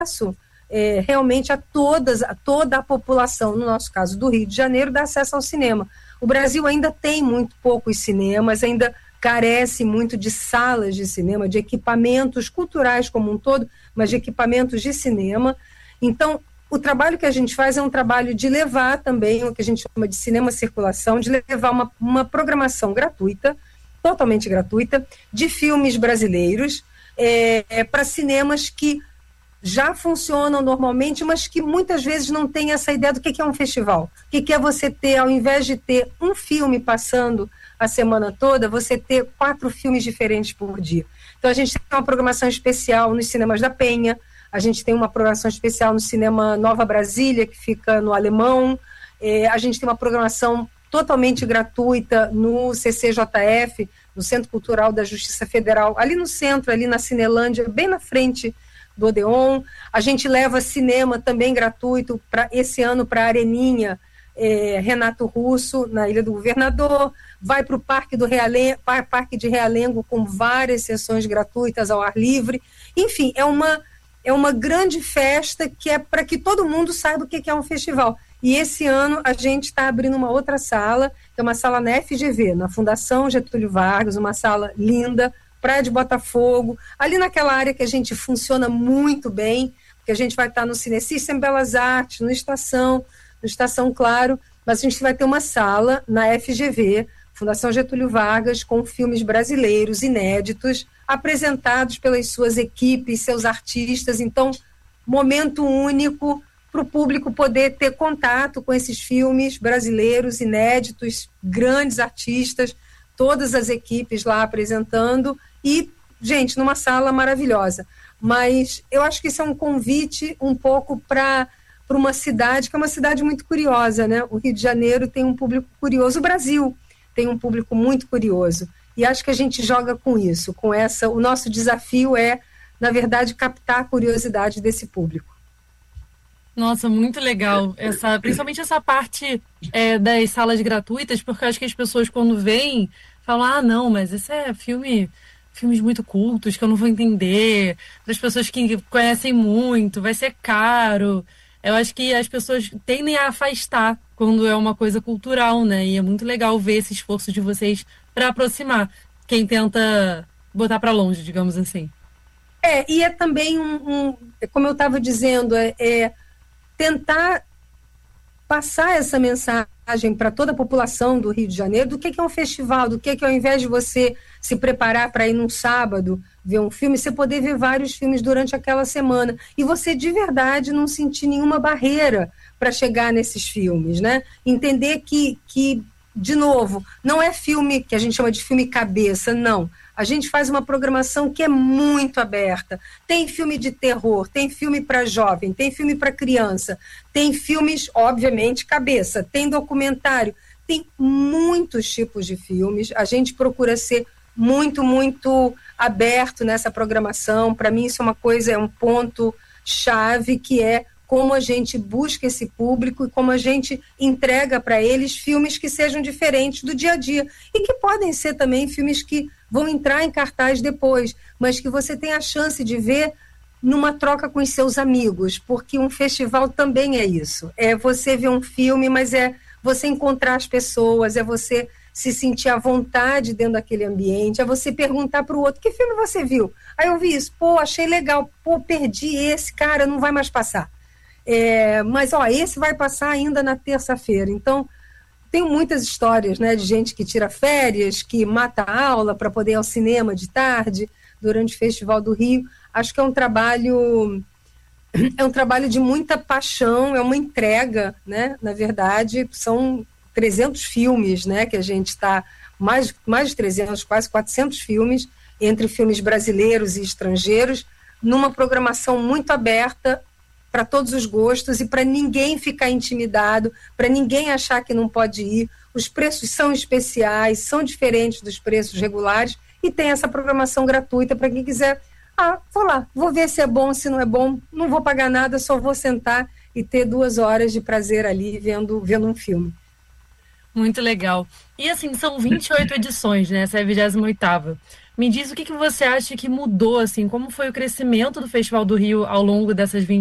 realmente a toda a população, no nosso caso do Rio de Janeiro, dá acesso ao cinema. O Brasil ainda tem muito poucos cinemas, ainda carece muito de salas de cinema, de equipamentos culturais como um todo, mas de equipamentos de cinema. Então, o trabalho que a gente faz é um trabalho de levar também o que a gente chama de cinema circulação, de levar uma programação gratuita, totalmente gratuita, de filmes brasileiros para cinemas que já funcionam normalmente, mas que muitas vezes não têm essa ideia do que é um festival. O que é você ter, ao invés de ter um filme passando a semana toda, você ter 4 filmes diferentes por dia. Então a gente tem uma programação especial nos cinemas da Penha, a gente tem uma programação especial no cinema Nova Brasília, que fica no Alemão, a gente tem uma programação totalmente gratuita no CCJF, no Centro Cultural da Justiça Federal, ali no centro, ali na Cinelândia, bem na frente do Odeon. A gente leva cinema também gratuito esse ano para a Areninha, Renato Russo, na Ilha do Governador, vai para o Parque de Realengo com várias sessões gratuitas ao ar livre. Enfim, é uma grande festa que é para que todo mundo saiba o que é um festival. E esse ano a gente está abrindo uma outra sala, que é uma sala na FGV, na Fundação Getúlio Vargas, uma sala linda, Praia de Botafogo, ali naquela área que a gente funciona muito bem, porque a gente vai estar no Cinesystem Belas Artes, no Estação Claro, mas a gente vai ter uma sala na FGV, Fundação Getúlio Vargas, com filmes brasileiros inéditos, apresentados pelas suas equipes, seus artistas. Então, momento único para o público poder ter contato com esses filmes brasileiros inéditos, grandes artistas, todas as equipes lá apresentando e, gente, numa sala maravilhosa. Mas eu acho que isso é um convite um pouco para uma cidade que é uma cidade muito curiosa, né? O Rio de Janeiro tem um público curioso, o Brasil tem um público muito curioso. E acho que a gente joga com isso, o nosso desafio é, na verdade, captar a curiosidade desse público. Nossa, muito legal, principalmente essa parte das salas gratuitas, porque eu acho que as pessoas quando vêm, falam, não, mas esse é filmes muito cultos, que eu não vou entender, das pessoas que conhecem muito, vai ser caro. Eu acho que as pessoas tendem a afastar quando é uma coisa cultural, né? E é muito legal ver esse esforço de vocês para aproximar quem tenta botar para longe, digamos assim. E é também como eu estava dizendo, tentar passar essa mensagem para toda a população do Rio de Janeiro do que é um festival, do que ao invés de você se preparar para ir num sábado ver um filme, você poder ver vários filmes durante aquela semana e você de verdade não sentir nenhuma barreira para chegar nesses filmes, né? Entender que, de novo, não é filme que a gente chama de filme cabeça, não. A gente faz uma programação que é muito aberta. Tem filme de terror, tem filme para jovem, tem filme para criança, tem filmes, obviamente, cabeça, tem documentário, tem muitos tipos de filmes. A gente procura ser muito, muito aberto nessa programação. Para mim, isso é um ponto-chave, que é como a gente busca esse público e como a gente entrega para eles filmes que sejam diferentes do dia a dia e que podem ser também filmes que vão entrar em cartaz depois, mas que você tem a chance de ver numa troca com os seus amigos, porque um festival também é isso. É você ver um filme, mas é você encontrar as pessoas, é você se sentir à vontade dentro daquele ambiente, é você perguntar para o outro, que filme você viu? Aí eu vi isso, achei legal, perdi esse, cara, não vai mais passar. Mas esse vai passar ainda na terça-feira. Então tem muitas histórias, né, de gente que tira férias, que mata a aula para poder ir ao cinema de tarde durante o Festival do Rio. Acho que é um trabalho de muita paixão, é uma entrega, né? Na verdade, são 300 filmes, né, que a gente está, mais de 300, quase 400 filmes, entre filmes brasileiros e estrangeiros, numa programação muito aberta para todos os gostos e para ninguém ficar intimidado, para ninguém achar que não pode ir. Os preços são especiais, são diferentes dos preços regulares e tem essa programação gratuita para quem quiser. Vou lá, vou ver se é bom, se não é bom, não vou pagar nada, só vou sentar e ter 2 horas de prazer ali vendo um filme. Muito legal. E assim, são 28 edições, né? Essa é a 28ª. Me diz o que você acha que mudou, assim, como foi o crescimento do Festival do Rio ao longo dessas